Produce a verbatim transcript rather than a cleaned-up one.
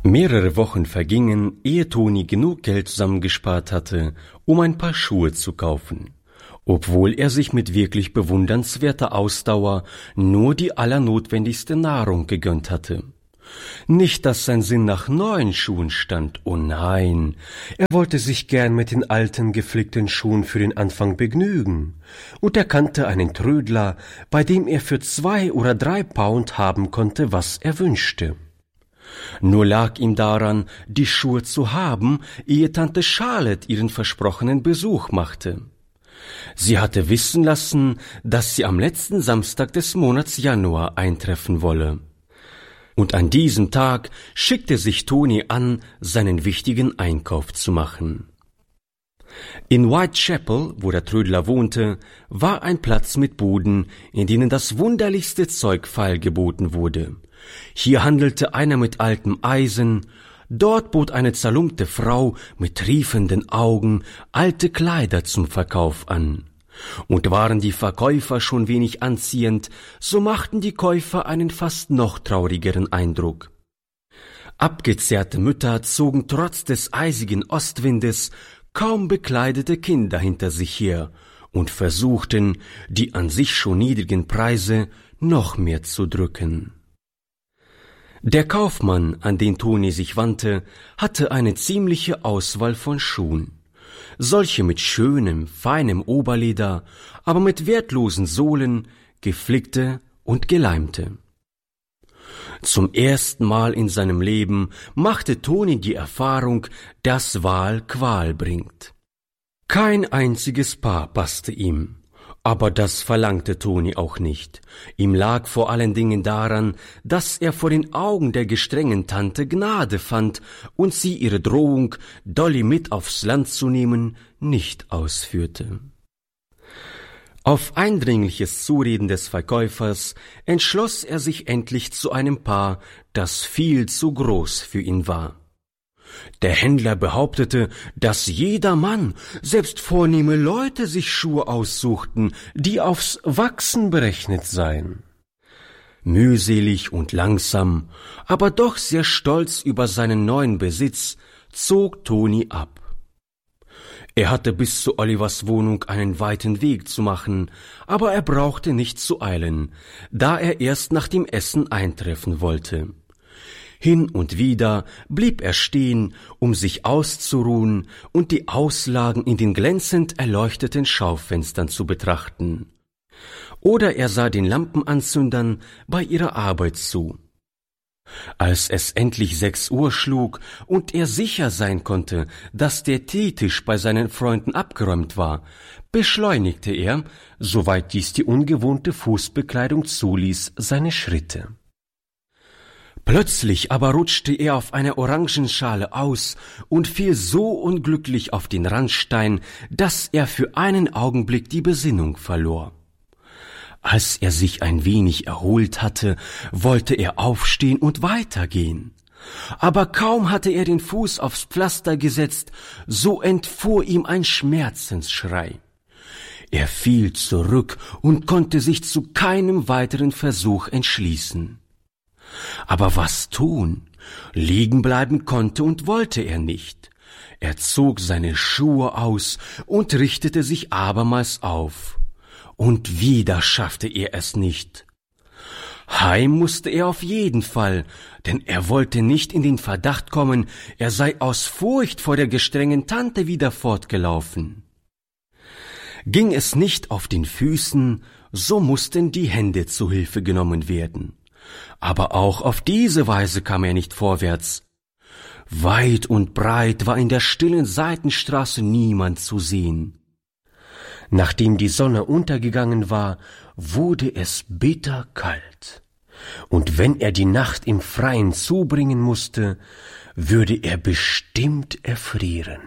Mehrere Wochen vergingen, ehe Toni genug Geld zusammengespart hatte, um ein paar Schuhe zu kaufen, obwohl er sich mit wirklich bewundernswerter Ausdauer nur die allernotwendigste Nahrung gegönnt hatte. Nicht, dass sein Sinn nach neuen Schuhen stand, oh nein, er wollte sich gern mit den alten geflickten Schuhen für den Anfang begnügen, und er kannte einen Trödler, bei dem er für zwei oder drei Pound haben konnte, was er wünschte. Nur lag ihm daran, die Schuhe zu haben, ehe Tante Charlotte ihren versprochenen Besuch machte. Sie hatte wissen lassen, dass sie am letzten Samstag des Monats Januar eintreffen wolle. Und an diesem Tag schickte sich Toni an, seinen wichtigen Einkauf zu machen. In Whitechapel, wo der Trödler wohnte, war ein Platz mit Buden, in denen das wunderlichste Zeug feilgeboten wurde. Hier handelte einer mit altem Eisen, dort bot eine zerlumpte Frau mit triefenden Augen alte Kleider zum Verkauf an. Und waren die Verkäufer schon wenig anziehend, so machten die Käufer einen fast noch traurigeren Eindruck. Abgezehrte Mütter zogen trotz des eisigen Ostwindes kaum bekleidete Kinder hinter sich her und versuchten, die an sich schon niedrigen Preise noch mehr zu drücken. Der Kaufmann, an den Toni sich wandte, hatte eine ziemliche Auswahl von Schuhen. Solche mit schönem, feinem Oberleder, aber mit wertlosen Sohlen, geflickte und geleimte. Zum ersten Mal in seinem Leben machte Toni die Erfahrung, dass Wahl Qual bringt. Kein einziges Paar passte ihm. Aber das verlangte Toni auch nicht. Ihm lag vor allen Dingen daran, dass er vor den Augen der gestrengen Tante Gnade fand und sie ihre Drohung, Dolly mit aufs Land zu nehmen, nicht ausführte. Auf eindringliches Zureden des Verkäufers entschloss er sich endlich zu einem Paar, das viel zu groß für ihn war. Der Händler behauptete, dass jeder Mann, selbst vornehme Leute, sich Schuhe aussuchten, die aufs Wachsen berechnet seien. Mühselig und langsam, aber doch sehr stolz über seinen neuen Besitz, zog Toni ab. Er hatte bis zu Olivers Wohnung einen weiten Weg zu machen, aber er brauchte nicht zu eilen, da er erst nach dem Essen eintreffen wollte. Hin und wieder blieb er stehen, um sich auszuruhen und die Auslagen in den glänzend erleuchteten Schaufenstern zu betrachten. Oder er sah den Lampenanzündern bei ihrer Arbeit zu. Als es endlich sechs Uhr schlug und er sicher sein konnte, dass der Teetisch bei seinen Freunden abgeräumt war, beschleunigte er, soweit dies die ungewohnte Fußbekleidung zuließ, seine Schritte. Plötzlich aber rutschte er auf einer Orangenschale aus und fiel so unglücklich auf den Randstein, dass er für einen Augenblick die Besinnung verlor. Als er sich ein wenig erholt hatte, wollte er aufstehen und weitergehen. Aber kaum hatte er den Fuß aufs Pflaster gesetzt, so entfuhr ihm ein Schmerzensschrei. Er fiel zurück und konnte sich zu keinem weiteren Versuch entschließen. Aber was tun? Liegen bleiben konnte und wollte er nicht. Er zog seine Schuhe aus und richtete sich abermals auf. Und wieder schaffte er es nicht. Heim musste er auf jeden Fall, denn er wollte nicht in den Verdacht kommen, er sei aus Furcht vor der gestrengen Tante wieder fortgelaufen. Ging es nicht auf den Füßen, so mussten die Hände zu Hilfe genommen werden. Aber auch auf diese Weise kam er nicht vorwärts. Weit und breit war in der stillen Seitenstraße niemand zu sehen. Nachdem die Sonne untergegangen war, wurde es bitterkalt. Und wenn er die Nacht im Freien zubringen musste, würde er bestimmt erfrieren.